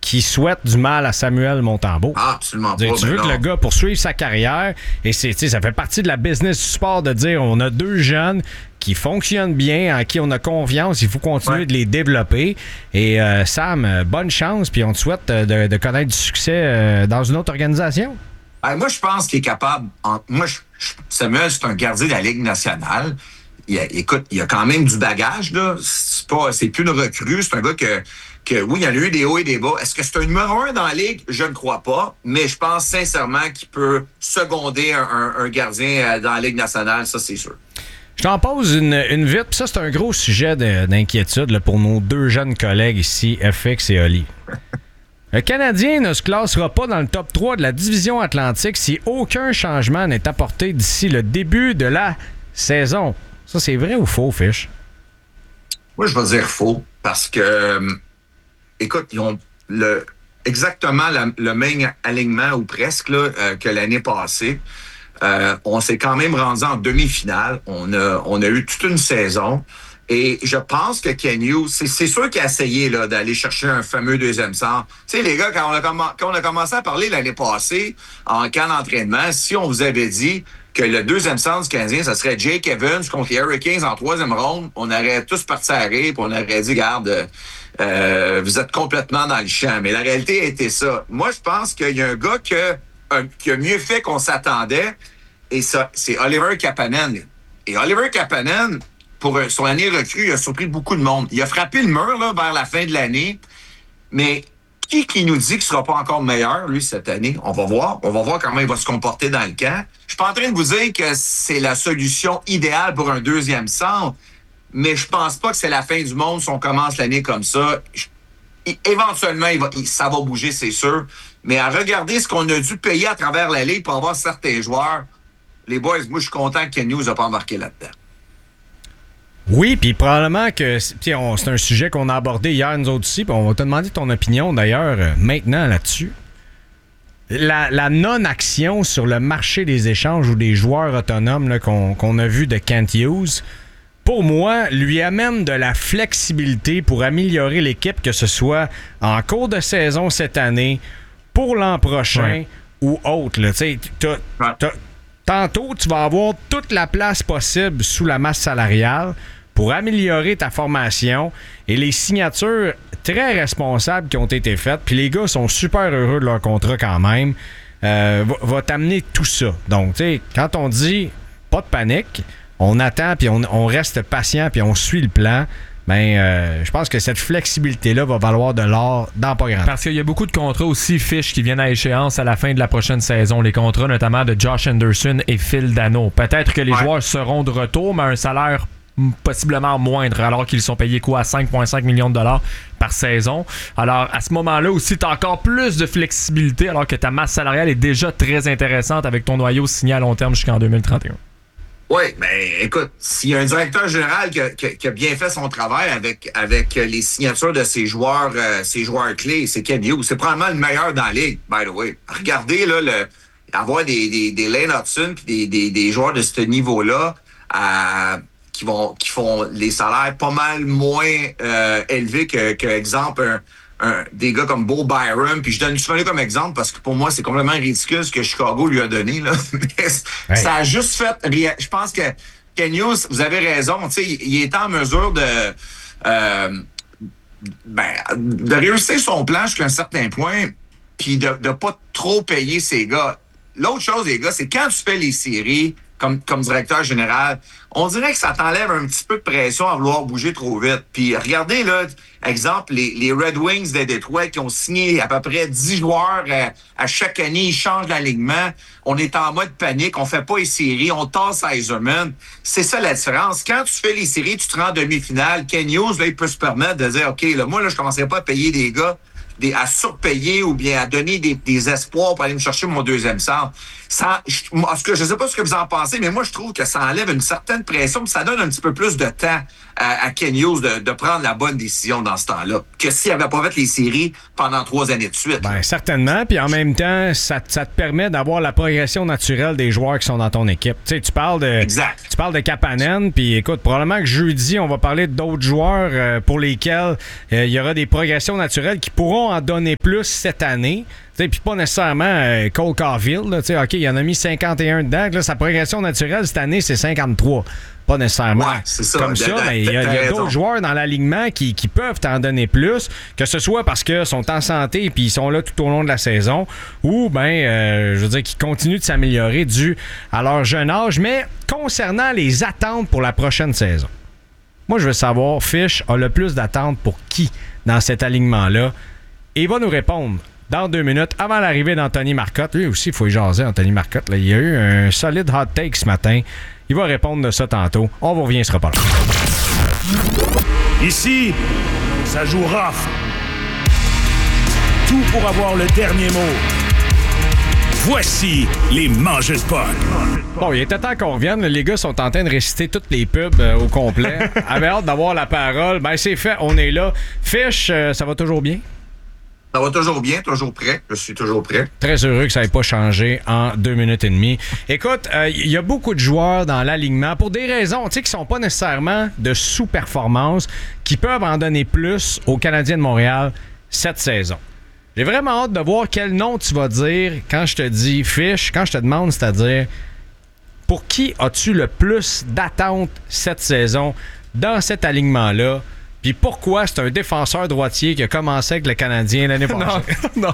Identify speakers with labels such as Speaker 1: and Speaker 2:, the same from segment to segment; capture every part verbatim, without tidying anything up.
Speaker 1: qui souhaite du mal à Samuel Montembeault.
Speaker 2: Ah, absolument
Speaker 1: dire,
Speaker 2: pas.
Speaker 1: Tu veux
Speaker 2: non.
Speaker 1: que le gars poursuive sa carrière et c'est, ça fait partie de la business du sport de dire on a deux jeunes qui fonctionnent bien, en qui on a confiance, il faut continuer ouais. de les développer. Et euh, Sam, bonne chance, puis on te souhaite de, de connaître du succès euh, dans une autre organisation.
Speaker 2: Ben, moi, je pense qu'il est capable. En, moi, je, je, Samuel, c'est un gardien de la Ligue nationale. Il a, écoute, il a quand même du bagage, là. C'est pas, c'est plus une recrue. C'est un gars que, que, oui, il y en a eu des hauts et des bas. Est-ce que c'est un numéro un dans la Ligue? Je ne crois pas. Mais je pense sincèrement qu'il peut seconder un, un, un gardien dans la Ligue nationale. Ça, c'est sûr.
Speaker 1: Je t'en pose une, une vite. Puis ça, c'est un gros sujet de, d'inquiétude là, pour nos deux jeunes collègues ici, F X et Oli. Le Canadien ne se classera pas dans le top trois de la division Atlantique si aucun changement n'est apporté d'ici le début de la saison. Ça, c'est vrai ou faux, Fish?
Speaker 2: Moi, je vais dire faux. Parce que, euh, écoute, ils ont le, exactement la, le même alignement, ou presque, là, euh, que l'année passée. Euh, on s'est quand même rendu en demi-finale. On a, on a eu toute une saison. Et je pense que Ken Hughes, c'est, c'est sûr qu'il a essayé là, d'aller chercher un fameux deuxième centre. Tu sais, les gars, quand on, a comm- quand on a commencé à parler l'année passée en camp d'entraînement, si on vous avait dit que le deuxième centre du Canadien, ça serait Jake Evans contre les Hurricanes en troisième ronde, on aurait tous parti à rire, puis on aurait dit, regarde, euh, vous êtes complètement dans le champ. Mais la réalité a été ça. Moi, je pense qu'il y a un gars que, un, qui a mieux fait qu'on s'attendait, et ça, c'est Oliver Kapanen. Et Oliver Kapanen, pour son année recrue, il a surpris beaucoup de monde. Il a frappé le mur là, vers la fin de l'année, mais qui qui nous dit qu'il ne sera pas encore meilleur, lui, cette année? On va voir. On va voir comment il va se comporter dans le camp. Je suis pas en train de vous dire que c'est la solution idéale pour un deuxième centre, mais je pense pas que c'est la fin du monde si on commence l'année comme ça. Je, éventuellement, il va, il, ça va bouger, c'est sûr. Mais à regarder ce qu'on a dû payer à travers la Ligue pour avoir certains joueurs, les boys, moi, je suis content que Ken Hughes n'a pas embarqué là-dedans.
Speaker 1: Oui, puis probablement que c'est un sujet qu'on a abordé hier, nous autres ici, puis on va te demander ton opinion d'ailleurs euh, maintenant là-dessus. La, la non-action sur le marché des échanges ou des joueurs autonomes là, qu'on, qu'on a vu de Kent Hughes, pour moi, lui amène de la flexibilité pour améliorer l'équipe, que ce soit en cours de saison cette année, pour l'an prochain ouais. ou autre. Là. T'sais, t'as, t'as, tantôt, tu vas avoir toute la place possible sous la masse salariale pour améliorer ta formation et les signatures très responsables qui ont été faites, puis les gars sont super heureux de leur contrat quand même, euh, va, va t'amener tout ça. Donc, tu sais, quand on dit pas de panique, on attend, puis on, on reste patient, puis on suit le plan, ben, euh, je pense que cette flexibilité-là va valoir de l'or dans pas grand.
Speaker 3: Parce qu'il y a beaucoup de contrats aussi, Fish, qui viennent à échéance à la fin de la prochaine saison. Les contrats notamment de Josh Anderson et Phil Dano. Peut-être que les ouais. joueurs seront de retour, mais à un salaire possiblement moindre, alors qu'ils sont payés quoi à cinq virgule cinq millions de dollars par saison. Alors, à ce moment-là aussi, tu as encore plus de flexibilité, alors que ta masse salariale est déjà très intéressante avec ton noyau signé à long terme jusqu'en deux mille trente et un.
Speaker 2: Oui, ben écoute, s'il y a un directeur général qui a, qui a, qui a bien fait son travail avec avec les signatures de ses joueurs euh, ses joueurs clés, c'est Ken Hughes. C'est probablement le meilleur dans la ligue, by the way. Regardez, là, le, avoir des, des, des Lane Hudson puis des, des, des joueurs de ce niveau-là à qui vont qui font les salaires pas mal moins euh, élevés que, que exemple un, un, des gars comme Bo Byram, puis je donne souvent comme exemple parce que pour moi c'est complètement ridicule ce que Chicago lui a donné là. Ouais. Ça a juste fait, je pense que Ken Hughes, vous avez raison, tu sais, il est en mesure de euh, ben de réussir son plan jusqu'à un certain point, puis de de pas trop payer ses gars. L'autre chose, les gars, c'est quand tu fais les séries comme, comme directeur général, on dirait que ça t'enlève un petit peu de pression à vouloir bouger trop vite. Puis regardez, là, exemple, les, les Red Wings de Détroit qui ont signé à peu près dix joueurs à, à chaque année, ils changent l'alignement. On est en mode panique, on fait pas les séries, on tasse Yzerman. C'est ça la différence. Quand tu fais les séries, tu te rends en demi-finale. Ken Hughes, là, il peut se permettre de dire, OK, là, moi, là, je commencerai pas à payer des gars Des, à surpayer ou bien à donner des, des espoirs pour aller me chercher mon deuxième centre. Ça, je, en tout cas, je sais pas ce que vous en pensez, mais moi, je trouve que ça enlève une certaine pression, puis ça donne un petit peu plus de temps à, à Ken Hughes de, de prendre la bonne décision dans ce temps-là, que s'il n'avait pas fait les séries pendant trois années de suite.
Speaker 1: Ben, certainement. Puis en même temps, ça, ça te permet d'avoir la progression naturelle des joueurs qui sont dans ton équipe. Tu sais, tu parles de,
Speaker 2: exact.
Speaker 1: Tu parles de Kapanen, puis écoute, probablement que jeudi, on va parler d'autres joueurs euh, pour lesquels euh, il y aura des progressions naturelles qui pourront en donner plus cette année. Puis pas nécessairement euh, Cole Caulfield. Là, OK, il en a mis cinquante et un dedans. Là, sa progression naturelle cette année, c'est cinquante-trois. Pas nécessairement.
Speaker 2: Ouais, c'est ça.
Speaker 1: Comme ça, mais il y a, y a d'autres joueurs dans l'alignement qui, qui peuvent t'en donner plus, que ce soit parce qu'ils sont en santé et ils sont là tout au long de la saison, ou ben, euh, je veux dire, qui continuent de s'améliorer dû à leur jeune âge. Mais concernant les attentes pour la prochaine saison, moi, je veux savoir, Fish a le plus d'attentes pour qui dans cet alignement-là? Et il va nous répondre dans deux minutes, avant l'arrivée d'Anthony Marcotte. Lui aussi, il faut y jaser, Anthony Marcotte. Là, il y a eu un solide hot take ce matin. Il va répondre de ça tantôt. On vous revient, il sera pas là.
Speaker 4: Ici, ça joue rough. Tout pour avoir le dernier mot. Voici les mangeurs de potes.
Speaker 1: Bon, il était temps qu'on revienne. Les gars sont en train de réciter toutes les pubs euh, au complet. Avait hâte d'avoir la parole. Ben, c'est fait, on est là. Fish, euh, ça va toujours bien?
Speaker 2: Ça va toujours bien, toujours prêt. Je suis toujours prêt.
Speaker 1: Très heureux que ça n'ait pas changé en deux minutes et demie. Écoute, il euh, y a beaucoup de joueurs dans l'alignement pour des raisons qui ne sont pas nécessairement de sous-performance, qui peuvent en donner plus aux Canadiens de Montréal cette saison. J'ai vraiment hâte de voir quel nom tu vas dire quand je te dis Fish, quand je te demande, c'est-à-dire pour qui as-tu le plus d'attentes cette saison dans cet alignement-là? Puis pourquoi c'est un défenseur droitier qui a commencé avec le Canadien l'année passée?
Speaker 3: Non, non.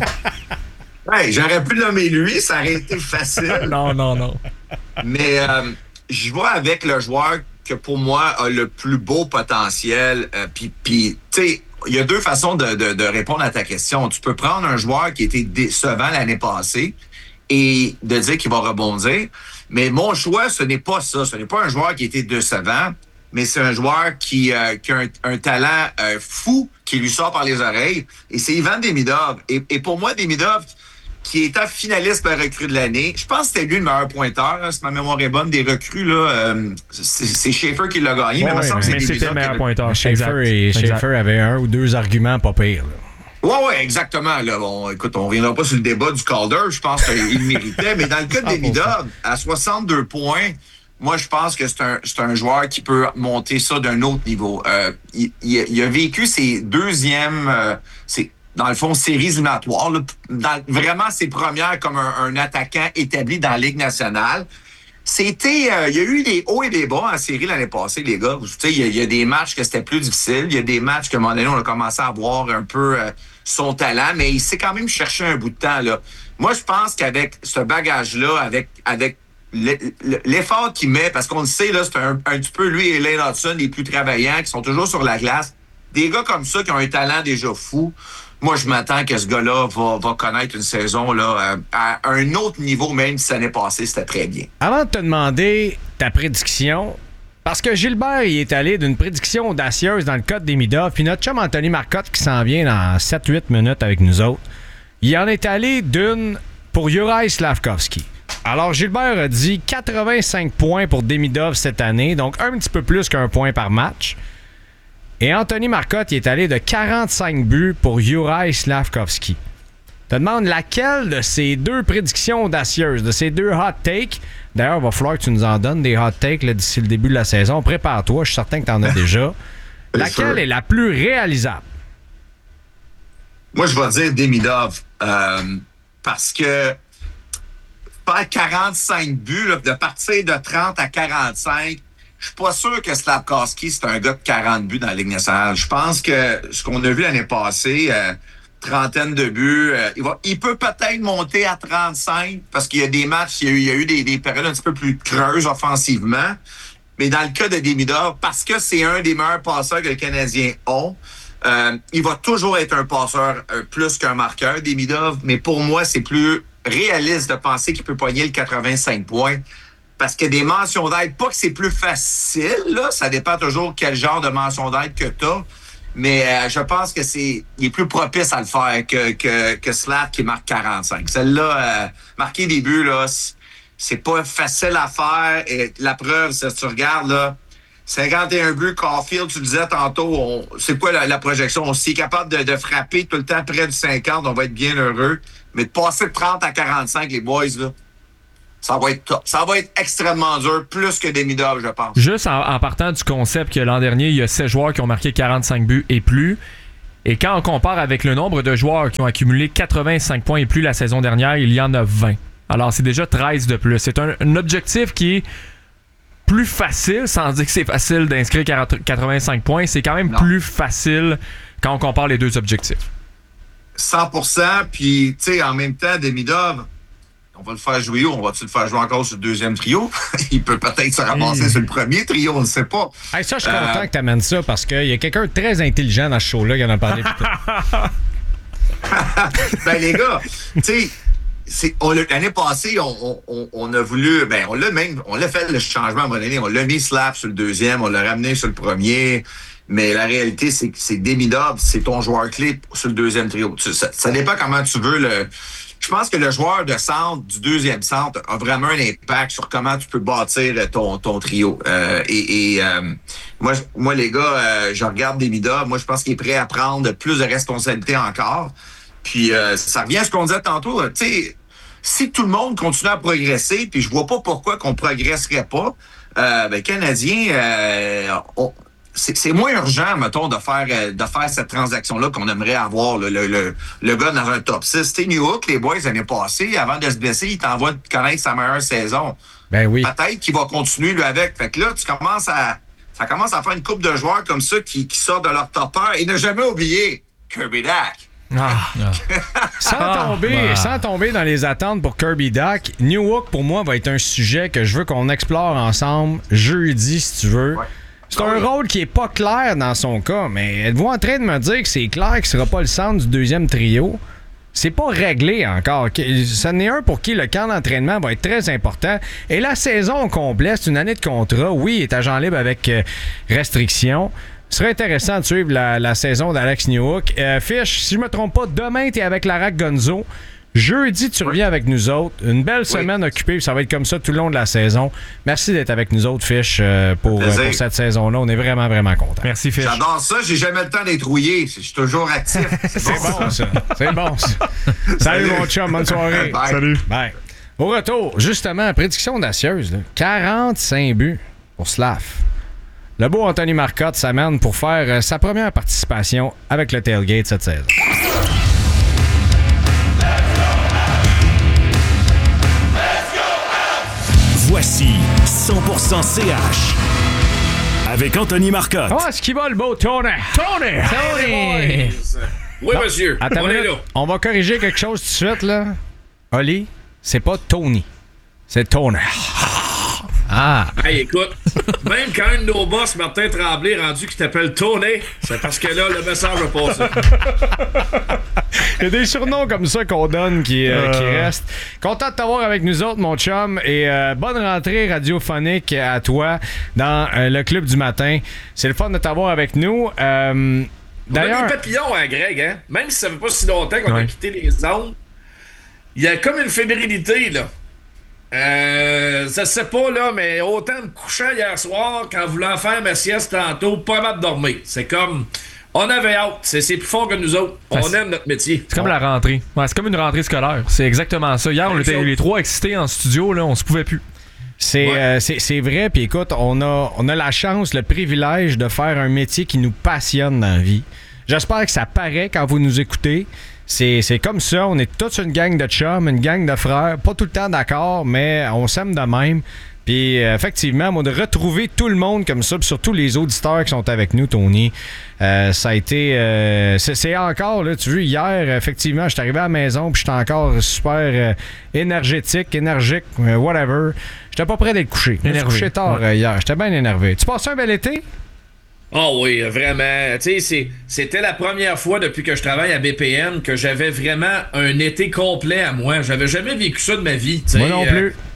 Speaker 2: Hey, j'aurais pu nommer lui, ça aurait été facile.
Speaker 3: non, non, non.
Speaker 2: Mais euh, je vais avec le joueur que pour moi a le plus beau potentiel. Euh, Puis, tu sais, il y a deux façons de, de, de répondre à ta question. Tu peux prendre un joueur qui était décevant l'année passée et de dire qu'il va rebondir. Mais mon choix, ce n'est pas ça. Ce n'est pas un joueur qui était décevant. Mais c'est un joueur qui, euh, qui a un, un talent euh, fou qui lui sort par les oreilles. Et c'est Ivan Demidov. Et, et pour moi, Demidov, qui était finaliste de la recrue de l'année, je pense que c'était lui le meilleur pointeur, hein, si ma mémoire est bonne, des recrues. Là, euh, c'est, c'est Schaefer qui l'a gagné.
Speaker 1: Ouais,
Speaker 2: mais il me semble que c'est
Speaker 3: mais c'était le meilleur pointeur.
Speaker 1: Schaefer, et, Schaefer avait un ou deux arguments pas pires.
Speaker 2: Oui, oui, exactement. Là. Bon, écoute, on ne reviendra pas sur le débat du Calder. Je pense qu'il le méritait. Mais dans le cas de Demidov, à soixante-deux points, moi, je pense que c'est un, c'est un joueur qui peut monter ça d'un autre niveau. Euh, il, il, il a vécu ses deuxièmes, euh, ses, dans le fond, séries éliminatoires. Là, dans, vraiment ses premières comme un, un attaquant établi dans la Ligue nationale. C'était, euh, il y a eu des hauts et des bas en série l'année passée, les gars. Tu sais, il y, a, il y a des matchs que c'était plus difficile. Il y a des matchs que, à un moment donné, on a commencé à voir un peu euh, son talent, mais il s'est quand même cherché un bout de temps, là. Moi, je pense qu'avec ce bagage-là, avec, avec l'effort qu'il met, parce qu'on le sait, là, c'est un, un petit peu lui et Lane Hudson, les plus travaillants, qui sont toujours sur la glace. Des gars comme ça qui ont un talent déjà fou. Moi, je m'attends que ce gars-là va, va connaître une saison là, à un autre niveau, même si l'année passée, c'était très bien.
Speaker 1: Avant de te demander ta prédiction, parce que Gilbert il est allé d'une prédiction audacieuse dans le cas de Demidov, puis notre chum Anthony Marcotte qui s'en vient dans sept huit minutes avec nous autres, il en est allé d'une pour Juraj Slafkovský. Alors, Gilbert a dit quatre-vingt-cinq points pour Demidov cette année, donc un petit peu plus qu'un point par match. Et Anthony Marcotte il est allé de quarante-cinq buts pour Juraj Slafkovský. Je te demande laquelle de ces deux prédictions audacieuses, de ces deux hot takes, d'ailleurs, il va falloir que tu nous en donnes des hot takes là, d'ici le début de la saison. Prépare-toi, je suis certain que tu en as déjà. Laquelle est la plus réalisable?
Speaker 2: Moi, je vais dire Demidov, euh, parce que faire quarante-cinq buts, là, de partir de trente à quarante-cinq, je suis pas sûr que Slafkovský, c'est un gars de quarante buts dans la Ligue nationale. Je pense que ce qu'on a vu l'année passée, euh, trentaine de buts, euh, il, va, il peut peut-être monter à trente-cinq parce qu'il y a des matchs, il y a eu, il y a eu des, des périodes un petit peu plus creuses offensivement. Mais dans le cas de Demidov, parce que c'est un des meilleurs passeurs que les Canadiens ont, euh, il va toujours être un passeur euh, plus qu'un marqueur, Demidov. Mais pour moi, c'est plus réaliste de penser qu'il peut pogner le quatre-vingt-cinq points. Parce que des mentions d'aide, pas que c'est plus facile, là, ça dépend toujours quel genre de mention d'aide que tu as, mais euh, je pense que c'est il est plus propice à le faire que, que, que Slav qui marque quarante-cinq. Celle-là, euh, marquer des buts, là, c'est pas facile à faire. Et la preuve, si tu regardes, là, cinquante et un buts, Caulfield, tu le disais tantôt, on, c'est quoi la, la projection? S'il est capable de, de frapper tout le temps près du cinquante, on va être bien heureux. Mais de passer de trente à quarante-cinq, les boys, là, ça va être top. Ça va être extrêmement dur, plus que Demidov, je pense.
Speaker 3: Juste en, en partant du concept que l'an dernier, il y a sept joueurs qui ont marqué quarante-cinq buts et plus. Et quand on compare avec le nombre de joueurs qui ont accumulé quatre-vingt-cinq points et plus la saison dernière, il y en a vingt. Alors, c'est déjà treize de plus. C'est un, un objectif qui est plus facile, sans dire que c'est facile d'inscrire quatre-vingt-cinq points. C'est quand même non. plus facile quand on compare les deux objectifs.
Speaker 2: cent pour cent, puis, tu sais, en même temps, Demidov, on va le faire jouer où? On va-tu le faire jouer encore sur le deuxième trio? Il peut peut-être se ramasser mmh. sur le premier trio, on ne sait pas.
Speaker 1: Hey, ça, je suis euh... content que tu amènes ça parce qu'il y a quelqu'un de très intelligent dans ce show-là qui en a parlé plus tôt.
Speaker 2: Ben, les gars, tu sais, c'est, on, l'année passée, on, on, on a voulu, ben, on l'a même, on l'a fait le changement à un moment donné, on l'a mis Slap sur le deuxième, on l'a ramené sur le premier. Mais la réalité, c'est que c'est Demidov, c'est ton joueur clé sur le deuxième trio. Ça, ça dépend comment tu veux le. Je pense que le joueur de centre, du deuxième centre, a vraiment un impact sur comment tu peux bâtir ton, ton trio. Euh, et et euh, moi, moi, les gars, euh, je regarde Demidov, moi, je pense qu'il est prêt à prendre plus de responsabilités encore. Puis, euh, ça revient à ce qu'on disait tantôt. Tu sais, si tout le monde continue à progresser, puis je vois pas pourquoi qu'on progresserait pas, euh, ben, Canadien, euh, on, C'est, c'est moins urgent, mettons, de faire de faire cette transaction-là qu'on aimerait avoir, le, le, le, le gars dans un top six. Tu sais, Newhook, les boys, l'année passée, avant de se blesser, il t'envoie de connaître sa meilleure saison.
Speaker 1: Ben oui.
Speaker 2: Peut-être qu'il va continuer, lui, avec. Fait que là, tu commences à ça commence à faire une couple de joueurs comme ça qui, qui sortent de leur topper. Et ne jamais oublier Kirby Dach.
Speaker 1: Ah. sans, tomber, ah. sans tomber dans les attentes pour Kirby Dach, Newhook, pour moi, va être un sujet que je veux qu'on explore ensemble jeudi, si tu veux. Ouais. C'est un rôle qui est pas clair dans son cas, mais êtes-vous en train de me dire que c'est clair qu'il sera pas le centre du deuxième trio? C'est pas réglé encore. Ça n'est un pour qui le camp d'entraînement va être très important. Et la saison complète, c'est une année de contrat. Oui, il est agent libre avec euh, restriction. Ce serait intéressant de suivre la, la saison d'Alex Newhook. Euh, Fish, si je me trompe pas, demain, t'es avec Larac Gonzo. Jeudi, tu reviens avec nous autres. Une belle semaine oui. occupée, ça va être comme ça tout le long de la saison. Merci d'être avec nous autres, Fish, euh, pour, euh, pour cette saison-là. On est vraiment, vraiment contents.
Speaker 3: Merci, Fish.
Speaker 2: J'adore ça. J'ai jamais le temps d'être rouillé. Je suis toujours actif.
Speaker 1: C'est, C'est bon, ça. C'est bon, ça. Salut, Salut, mon chum. Bonne soirée.
Speaker 2: Bye.
Speaker 3: Salut.
Speaker 1: Bye. Au retour, justement, prédiction audacieuse. Là. quarante-cinq buts pour Slav. Le beau Anthony Marcotte s'amène pour faire euh, sa première participation avec le Tailgate cette saison.
Speaker 4: Voici cent pour cent C H avec Anthony Marcotte.
Speaker 1: Oh, est-ce qu'il va le beau Tony? Tony!
Speaker 5: Tony! Oui,
Speaker 1: non,
Speaker 5: monsieur.
Speaker 1: Attends,
Speaker 5: on est là.
Speaker 1: On va corriger quelque chose tout de suite, là. Oli, c'est pas Tony. C'est Tony. Ah!
Speaker 5: Hey, écoute, même quand un de nos boss, Martin Tremblay, rendu qui t'appelle Tony, c'est parce que là, le message va passer.
Speaker 1: Il y a des surnoms comme ça qu'on donne qui, euh, euh... qui restent. Content de t'avoir avec nous autres, mon chum. Et euh, bonne rentrée radiophonique à toi dans euh, le Club du matin. C'est le fun de t'avoir avec nous. Euh,
Speaker 5: d'ailleurs... On a des papillons à Greg, hein? Même si ça fait pas si longtemps qu'on ouais. a quitté les zones, il y a comme une fébrilité, là. Euh, ça se sait pas, là, mais autant de couchant hier soir qu'en voulant faire ma sieste tantôt, pas capable de dormir. C'est comme... On avait hâte. C'est, c'est plus fort que nous autres. On c'est, aime notre métier.
Speaker 3: C'est comme la rentrée. Ouais, c'est comme une rentrée scolaire. C'est exactement ça. Hier, on était les trois excités en studio, là, on se pouvait plus.
Speaker 1: C'est, ouais. euh, c'est, c'est vrai, puis écoute, on a, on a la chance, le privilège de faire un métier qui nous passionne dans la vie. J'espère que ça paraît quand vous nous écoutez. C'est, c'est comme ça, on est tous une gang de chums, une gang de frères, pas tout le temps d'accord, mais on s'aime de même. Puis euh, effectivement, moi, de retrouver tout le monde comme ça, puis surtout les auditeurs qui sont avec nous, Tony, euh, ça a été... Euh, c'est, c'est encore, là, tu vois, hier, effectivement, je suis arrivé à la maison, puis j'étais encore super euh, énergétique, énergique, euh, whatever. J'étais pas prêt d'être couché. Je me suis couché tard ouais. euh, hier, j'étais bien énervé. Tu passes un bel été?
Speaker 5: Oh oui, vraiment. Tu sais, c'est, c'était la première fois depuis que je travaille à B P M que j'avais vraiment un été complet à moi. J'avais jamais vécu ça de ma vie. T'sais.
Speaker 1: Moi non plus.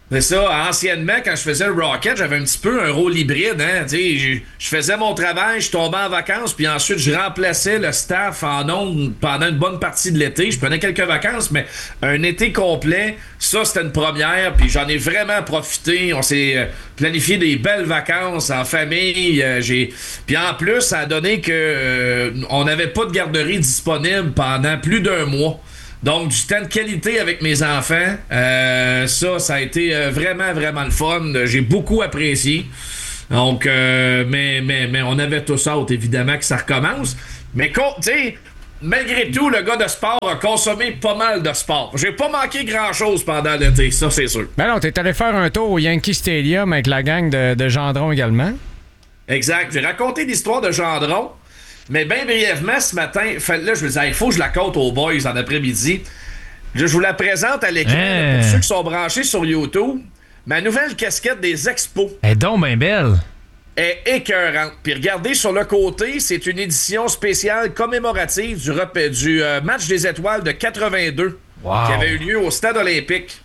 Speaker 5: C'est ça. Anciennement, quand je faisais le Rocket, j'avais un petit peu un rôle hybride. Hein? Je, je faisais mon travail, je tombais en vacances, puis ensuite, je remplaçais le staff en ondes pendant une bonne partie de l'été. Je prenais quelques vacances, mais un été complet, ça, c'était une première, puis j'en ai vraiment profité. On s'est planifié des belles vacances en famille. Euh, j'ai... Puis en plus, ça a donné que euh, on n'avait pas de garderie disponible pendant plus d'un mois. Donc, du temps de qualité avec mes enfants, euh, ça, ça a été euh, vraiment, vraiment le fun. J'ai beaucoup apprécié. Donc, euh, mais, mais, mais on avait tous hâte, évidemment, que ça recommence. Mais, tu sais, malgré tout, le gars de sport a consommé pas mal de sport. J'ai pas manqué grand-chose pendant l'été, ça, c'est sûr.
Speaker 1: Ben non, t'es allé faire un tour au Yankee Stadium avec la gang de, de Gendron également.
Speaker 5: Exact. J'ai raconté l'histoire de Gendron. Mais bien brièvement, ce matin, là, je me disais, il faut que je la compte aux boys en après-midi. Je vous la présente à l'écran hey. Pour ceux qui sont branchés sur YouTube. Ma nouvelle casquette des Expos.
Speaker 3: Elle est donc bien belle.
Speaker 5: Est écœurante. Puis regardez sur le côté, c'est une édition spéciale commémorative du, rep- du euh, match des étoiles de quatre-vingt-deux wow. qui avait eu lieu au Stade olympique.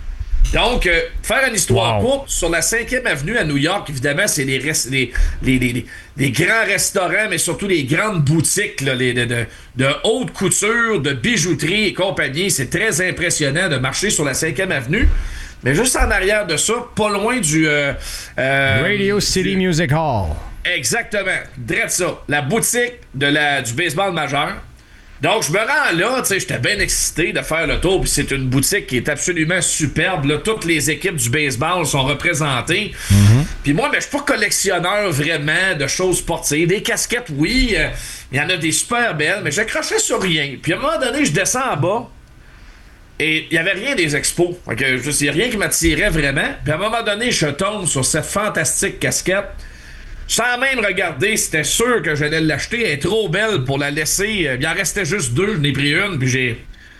Speaker 5: Donc, euh, faire une histoire wow. courte, sur la cinquième avenue à New York, évidemment, c'est les, res- les, les, les, les, les grands restaurants, mais surtout les grandes boutiques là, les, de, de, de haute couture, de bijouterie et compagnie. C'est très impressionnant de marcher sur la cinquième avenue. Mais juste en arrière de ça, pas loin du... Euh, euh,
Speaker 1: Radio City du... Music Hall.
Speaker 5: Exactement. Drette ça. La boutique de la, du baseball majeur. Donc, je me rends là, tu sais, j'étais bien excité de faire le tour, puis c'est une boutique qui est absolument superbe. Là, toutes les équipes du baseball sont représentées. Mm-hmm. Puis moi, ben, je suis pas collectionneur vraiment de choses sportives. Des casquettes, oui, il euh, y en a des super belles, mais j'accrochais sur rien. Puis à un moment donné, je descends en bas, et il y avait rien des expos. Fait que, il n'y a rien qui m'attirait vraiment. Puis à un moment donné, je tombe sur cette fantastique casquette. Sans même regarder, c'était sûr que j'allais l'acheter. Elle est trop belle pour la laisser. Il en restait juste deux, j'en ai pris une, puis j'ai...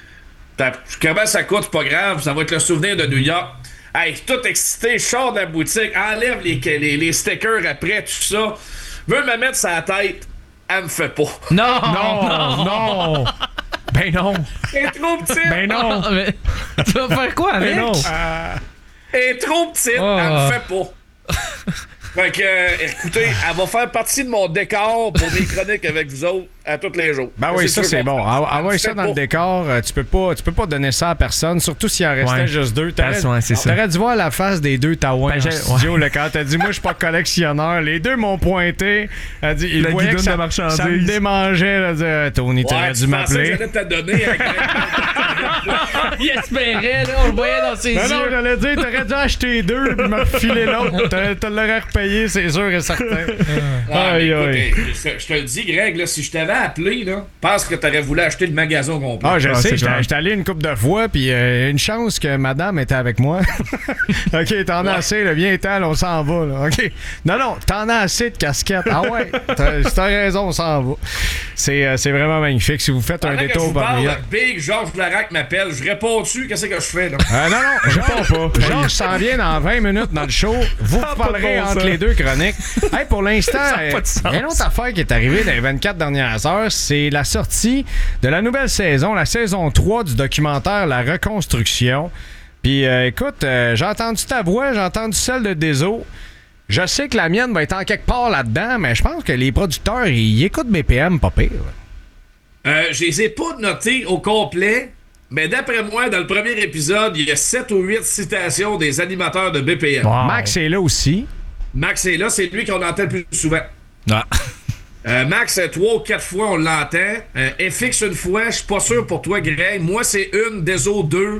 Speaker 5: Comment ça coûte, pas grave, ça va être le souvenir de New York. Hey, tout excité, je sors de la boutique, enlève les, les, les stickers après, tout ça. Veux me mettre sur la tête, elle me fait pas.
Speaker 3: Non, non, non, non. Ben non.
Speaker 5: Elle est trop petite.
Speaker 3: Ben non. Mais tu vas faire quoi avec? Ben non.
Speaker 5: Euh... Elle est trop petite, oh. Elle me fait pas. Fait que, euh, écoutez, elle va faire partie de mon décor pour mes chroniques avec vous autres à tous les jours.
Speaker 1: Ben oui, ça, c'est bon. Avoir ça dans le décor, tu peux pas, tu peux pas donner ça à personne, surtout s'il en restait ouais. juste deux. T'aurais, ouais, c'est t'aurais dû voir la face des deux Taouins ben, en studio ouais. là, quand t'as dit « Moi, je suis pas collectionneur ». Les deux m'ont pointé. Elle dit, ils voyaient que ça, ça me démangeait. Là, dire, Tony, t'aurais
Speaker 5: ouais,
Speaker 1: dû m'appeler.
Speaker 5: J'allais te donner
Speaker 3: il espérait, là, on le voyait dans ses
Speaker 1: ben
Speaker 3: yeux.
Speaker 1: Non, j'allais dire, t'aurais dû acheter deux puis me filer l'autre. Tu l'aurais repayé, c'est sûr et certain.
Speaker 5: Ah, aïe, aïe. Je te le dis, Greg, là, si je t'avais appelé, là, pense que t'aurais voulu acheter le magasin au complet.
Speaker 1: Ah, je ah, sais, j'étais allé une couple de fois, puis euh, une chance que madame était avec moi. OK, t'en ouais. as assez, là, viens-t'en, on s'en va, là. OK. Non, non, t'en as assez de casquettes. Ah ouais, t'as, t'as raison, on s'en va. C'est, euh, c'est vraiment magnifique. Si vous faites un détour par
Speaker 5: là. Big Georges Larac m'appelle, je réponds dessus, qu'est-ce que je fais, là?
Speaker 1: Euh, non, non, je réponds pas. Georges s'en vient dans vingt minutes dans le show. Vous parlerez entre les deux chroniques. Hey, pour l'instant, il y a une autre affaire qui est arrivée dans les vingt-quatre dernières heures, c'est la sortie de la nouvelle saison, la saison trois du documentaire La Reconstruction. Puis euh, écoute, euh, j'ai entendu ta voix, j'ai entendu celle de Deso. Je sais que la mienne va être en quelque part là-dedans, mais je pense que les producteurs, ils écoutent B P M pas pire.
Speaker 5: Euh, je les ai pas notés au complet, mais d'après moi, dans le premier épisode, il y a sept ou huit citations des animateurs de B P M.
Speaker 1: Wow. Max est là aussi.
Speaker 5: Max est là, c'est lui qu'on entend le plus souvent.
Speaker 3: Ah.
Speaker 5: Euh, Max, trois ou quatre fois, on l'entend. Euh, F X une fois, je suis pas sûr pour toi, Greg. Moi, c'est une, Deso deux.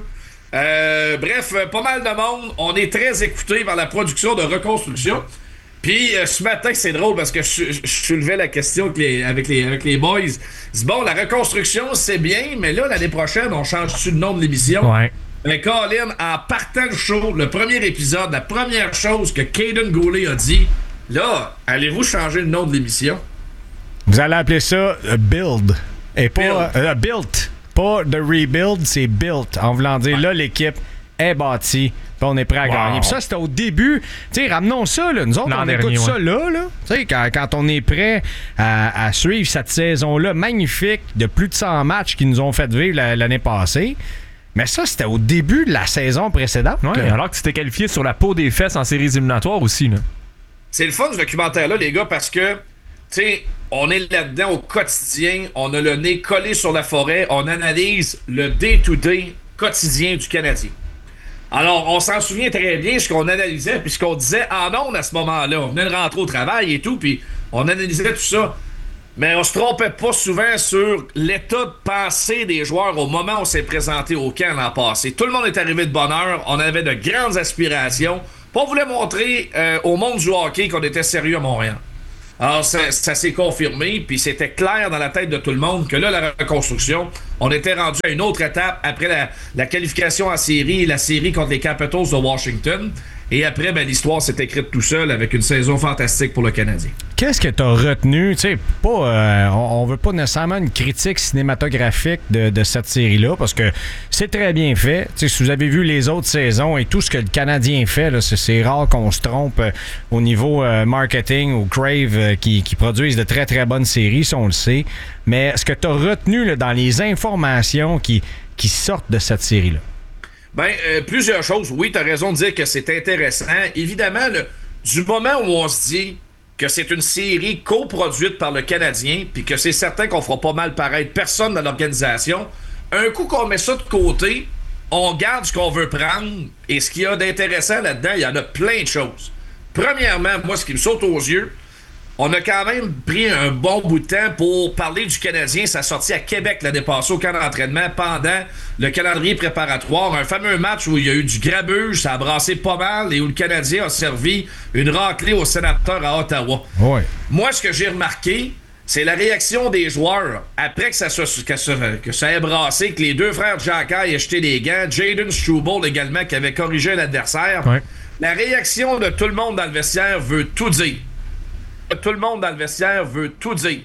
Speaker 5: Euh, bref, pas mal de monde. On est très écoutés par la production de Reconstruction. Puis euh, ce matin, c'est drôle parce que je, je, je soulevais la question avec les, avec les, avec les boys. Je dis, bon, la Reconstruction, c'est bien, mais là, l'année prochaine, on change-tu le nom de l'émission?
Speaker 3: Ouais.
Speaker 5: Mais Colin, en partant le show, le premier épisode, la première chose que Caden Goulet a dit, là, allez-vous changer le nom de l'émission?
Speaker 1: Vous allez appeler ça uh, Build. Et pas Build. Uh, built. Pas The Rebuild, c'est Built. En voulant dire, ouais. Là, l'équipe est bâtie. Puis on est prêt à wow. gagner. Puis ça, c'était au début. Tu sais, ramenons ça, là. Nous autres, L'an on dernier, écoute ouais. ça là, là. Tu sais, quand, quand on est prêt à, à suivre cette saison-là magnifique de plus de cent matchs qui nous ont fait vivre la, l'année passée. Mais ça, c'était au début de la saison précédente.
Speaker 3: Ouais, alors que tu t'es qualifié sur la peau des fesses en séries éliminatoires aussi. Là.
Speaker 5: C'est le fun, ce documentaire-là, les gars, parce que, tu sais, on est là-dedans au quotidien, on a le nez collé sur la forêt, on analyse le day-to-day quotidien du Canadien. Alors, on s'en souvient très bien ce qu'on analysait, puis ce qu'on disait en ondes à ce moment-là. On venait de rentrer au travail et tout, puis on analysait tout ça. Mais on se trompait pas souvent sur l'état de pensée des joueurs au moment où on s'est présenté au camp l'an passé. Tout le monde est arrivé de bonne heure, on avait de grandes aspirations. On voulait montrer euh, au monde du hockey qu'on était sérieux à Montréal. Alors, ça, ça s'est confirmé, puis c'était clair dans la tête de tout le monde que là, la reconstruction, on était rendu à une autre étape après la, la qualification en série, la série contre les Capitals de Washington. Et après, ben, l'histoire s'est écrite tout seul avec une saison fantastique pour le Canadien.
Speaker 1: Qu'est-ce que tu as retenu? Tu sais, pas, euh, on, on veut pas nécessairement une critique cinématographique de, de cette série-là, parce que c'est très bien fait. Tu sais, si vous avez vu les autres saisons et tout ce que le Canadien fait, là, c'est, c'est rare qu'on se trompe euh, au niveau euh, marketing ou Crave euh, qui, qui produisent de très, très bonnes séries, ça, on le sait. Mais ce que tu as retenu là, dans les informations qui, qui sortent de cette série-là?
Speaker 5: Ben, euh, plusieurs choses. Oui, tu as raison de dire que c'est intéressant. Évidemment, le, du moment où on se dit que c'est une série coproduite par le Canadien, puis que c'est certain qu'on fera pas mal paraître personne dans l'organisation, un coup qu'on met ça de côté, on garde ce qu'on veut prendre, et ce qu'il y a d'intéressant là-dedans, il y en a plein de choses. Premièrement, moi, ce qui me saute aux yeux, on a quand même pris un bon bout de temps pour parler du Canadien. Ça a sorti à Québec l'année passée au camp d'entraînement pendant le calendrier préparatoire. Un fameux match où il y a eu du grabuge, ça a brassé pas mal et où le Canadien a servi une raclée aux sénateurs à Ottawa.
Speaker 1: Ouais.
Speaker 5: Moi, ce que j'ai remarqué, c'est la réaction des joueurs après que ça, se, que ça, que ça ait brassé, que les deux frères Xhekaj aient jeté les gants, Jayden Struble également qui avait corrigé l'adversaire.
Speaker 3: Ouais.
Speaker 5: La réaction de tout le monde dans le vestiaire veut tout dire. Tout le monde dans le vestiaire veut tout dire.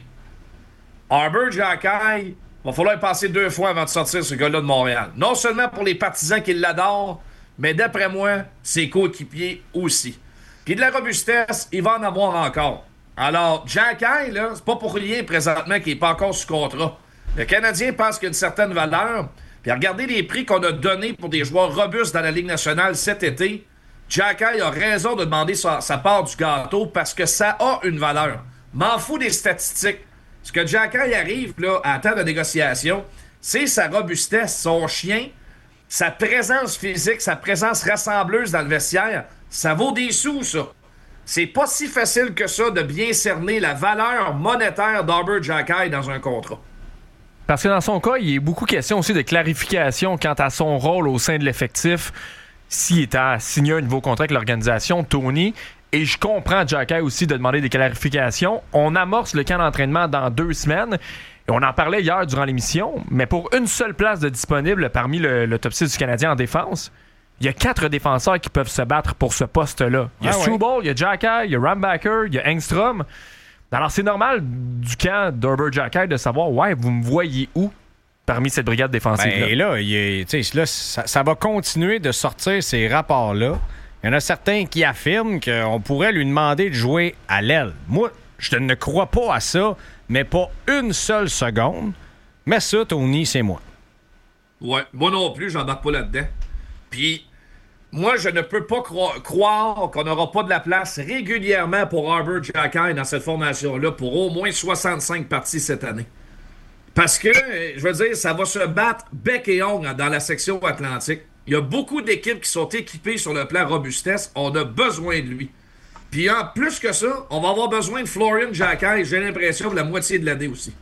Speaker 5: Arber Xhekaj, va falloir passer deux fois avant de sortir ce gars-là de Montréal. Non seulement pour les partisans qui l'adorent, mais d'après moi, ses coéquipiers aussi. Puis de la robustesse, il va en avoir encore. Alors, Xhekaj, là, c'est pas pour rien présentement qu'il n'est pas encore sous contrat. Le Canadien pense qu'il y a une certaine valeur. Puis regardez les prix qu'on a donnés pour des joueurs robustes dans la Ligue nationale cet été. Xhekaj a raison de demander sa, sa part du gâteau parce que ça a une valeur. M'en fous des statistiques. Ce que Xhekaj arrive là, à temps de négociation, c'est sa robustesse, son chien, sa présence physique, sa présence rassembleuse dans le vestiaire. Ça vaut des sous, ça. C'est pas si facile que ça de bien cerner la valeur monétaire d'Arber Xhekaj dans un contrat.
Speaker 3: Parce que dans son cas, il y a beaucoup question aussi de clarification quant à son rôle au sein de l'effectif. S'il est à signer un nouveau contrat avec l'organisation, Tony, et je comprends Xhekaj aussi de demander des clarifications. On amorce le camp d'entraînement dans deux semaines. Et on en parlait hier durant l'émission, mais pour une seule place de disponible parmi le, le top six du Canadien en défense, il y a quatre défenseurs qui peuvent se battre pour ce poste-là. Il y a ah Struble, ouais. il y a Xhekaj, il y a Rambacker, il y a Engstrom. Alors c'est normal du camp d'Arber Xhekaj de savoir, ouais, vous me voyez où? Parmi cette brigade défensive-là.
Speaker 1: Ben là, il est, là ça, ça va continuer de sortir ces rapports-là. Il y en a certains qui affirment qu'on pourrait lui demander de jouer à l'aile. Moi, je ne crois pas à ça, mais pas une seule seconde. Mais ça, Tony, c'est moi.
Speaker 5: Ouais, moi non plus, j'embarque pas là-dedans. Puis, moi, je ne peux pas cro- croire qu'on n'aura pas de la place régulièrement pour Arber Xhekaj dans cette formation-là pour au moins soixante-cinq parties cette année. Parce que, je veux dire, ça va se battre bec et ongle dans la section Atlantique. Il y a beaucoup d'équipes qui sont équipées sur le plan robustesse. On a besoin de lui. Puis en plus que ça, on va avoir besoin de Florian Xhekaj, j'ai l'impression, de la moitié de l'année aussi.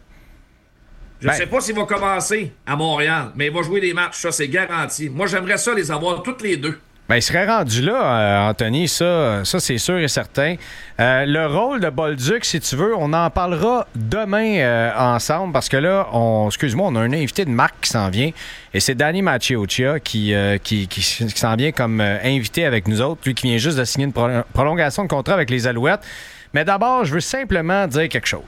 Speaker 5: Je ne ben, sais pas s'il va commencer à Montréal, mais il va jouer des matchs, ça c'est garanti. Moi, j'aimerais ça les avoir toutes les deux.
Speaker 1: Ben, il serait rendu là, euh, Anthony, ça, ça c'est sûr et certain. Euh, le rôle de Bolduc, si tu veux, on en parlera demain euh, ensemble parce que là, on, excuse-moi, on a un invité de marque qui s'en vient et c'est Danny Maciocia qui, euh, qui, qui, qui s'en vient comme euh, invité avec nous autres, lui qui vient juste de signer une pro- prolongation de contrat avec les Alouettes. Mais d'abord, je veux simplement dire quelque chose.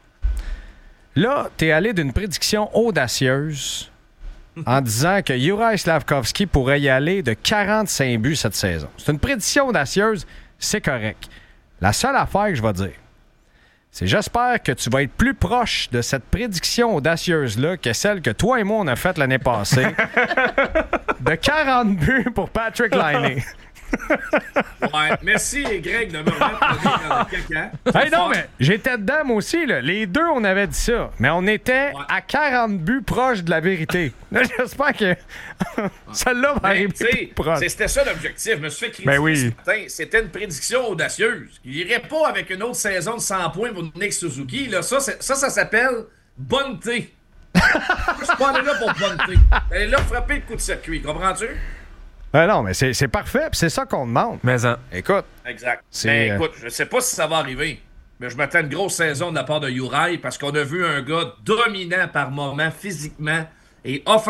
Speaker 1: Là, là t'es allé d'une prédiction audacieuse en disant que Juraj Slafkovský pourrait y aller de quarante-cinq buts cette saison. C'est une prédiction audacieuse, c'est correct. La seule affaire que je vais dire, c'est j'espère que tu vas être plus proche de cette prédiction audacieuse-là que celle que toi et moi, on a faite l'année passée. De quarante buts pour Patrick Laine.
Speaker 5: Ouais, merci Greg de me remettre dans le caca.
Speaker 1: Hey, non, mais j'étais dedans, moi aussi. Là. Les deux, on avait dit ça. Mais on était ouais. à quarante buts proches de la vérité. Là, j'espère que celle-là va arriver plus proche.
Speaker 5: C'était ça l'objectif. Je me suis fait critiquer
Speaker 1: ben oui.
Speaker 5: ce matin. C'était une prédiction audacieuse. Il n'irait pas avec une autre saison de cent points pour Nick Suzuki. Là, ça, ça, ça s'appelle bonneté. Je suis pas allé là pour bonneté. Elle est là pour frapper le coup de circuit. Comprends-tu?
Speaker 1: Euh, non, mais c'est, c'est parfait, puis c'est ça qu'on demande.
Speaker 3: Mais hein.
Speaker 1: Écoute.
Speaker 5: Exact. Mais euh... écoute, je sais pas si ça va arriver, mais je m'attends à une grosse saison de la part de Uri parce qu'on a vu un gars dominant par moment, physiquement et offensivement.